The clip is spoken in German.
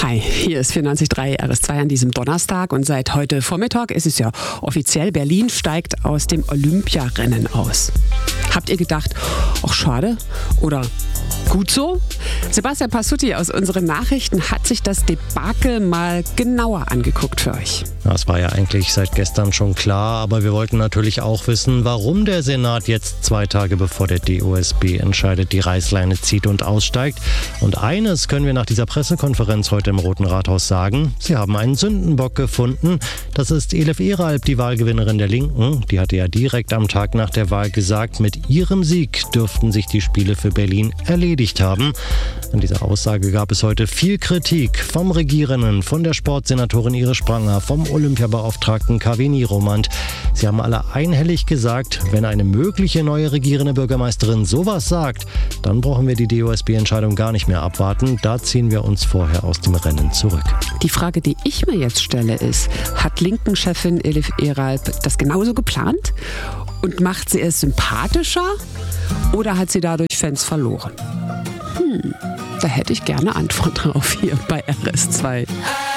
Hi, hier ist 94.3 RS2 an diesem Donnerstag und seit heute Vormittag ist es ja offiziell, Berlin steigt aus dem Olympiarennen aus. Habt ihr gedacht, ach schade oder gut so? Sebastian Passutti aus unseren Nachrichten hat sich das Debakel mal genauer angeguckt für euch. Das war ja eigentlich seit gestern schon klar, aber wir wollten natürlich auch wissen, warum der Senat jetzt 2 Tage bevor der DOSB entscheidet, die Reißleine zieht und aussteigt. Und eines können wir nach dieser Pressekonferenz heute im Roten Rathaus sagen: Sie haben einen Sündenbock gefunden. Das ist Elif Eralp, die Wahlgewinnerin der Linken. Die hatte ja direkt am Tag nach der Wahl gesagt, mit ihrem Sieg dürften sich die Spiele für Berlin erledigt haben. An dieser Aussage gab es heute viel Kritik vom Regierenden, von der Sportsenatorin Iris Spranger, vom Olympiabeauftragten Kaveh Niromand. Sie haben alle einhellig gesagt, wenn eine mögliche neue regierende Bürgermeisterin sowas sagt, dann brauchen wir die DOSB-Entscheidung gar nicht mehr abwarten. Da ziehen wir uns vorher aus dem Rennen zurück. Die Frage, die ich mir jetzt stelle, ist, hat Linken-Chefin Elif Eralp das genauso geplant? Und macht sie es sympathischer? Oder hat sie dadurch Fans verloren? Da hätte ich gerne Antwort drauf hier bei RS2.